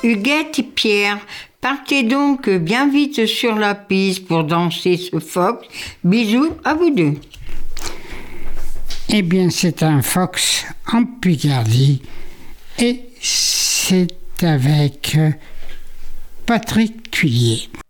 Huguette et Pierre, partez donc bien vite sur la piste pour danser ce fox. Bisous à vous deux. Eh bien, c'est un fox en Picardie et c'est avec Patrick Thuillier.